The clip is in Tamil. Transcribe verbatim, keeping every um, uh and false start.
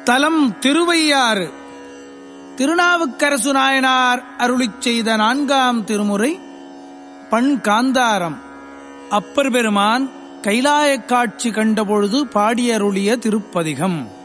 தலம் திருவையாறு. திருநாவுக்கரசு நாயனார் அருளிச் செய்த நான்காம் திருமுறை பண் காந்தாரம். அப்பர் பெருமான் கைலாயக் காட்சி கண்டபொழுது பாடியருளிய திருப்பதிகம்.